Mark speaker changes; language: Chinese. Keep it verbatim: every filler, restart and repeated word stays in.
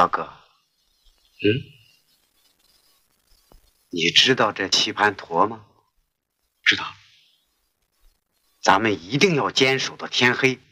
Speaker 1: 老哥，
Speaker 2: 嗯，
Speaker 1: 你知道这棋盘陀吗？
Speaker 2: 知道。
Speaker 1: 咱们一定要坚守到天黑。